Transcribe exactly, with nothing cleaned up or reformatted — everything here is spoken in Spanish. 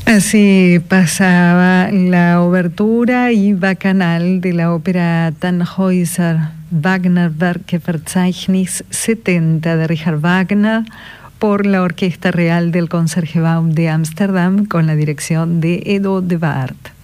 Así pasaba la obertura y bacanal de la ópera Tannhäuser Wagner Werkverzeichnis setenta de Richard Wagner por la Orquesta Real del Concertgebouw de Ámsterdam con la dirección de Edo de Waard.